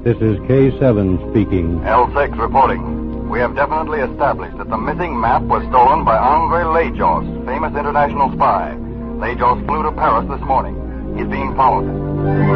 This is K7 speaking. L6 reporting. We have definitely established that the missing map was stolen by Andre Lajos, famous international spy. Lajos flew to Paris this morning. He's being followed.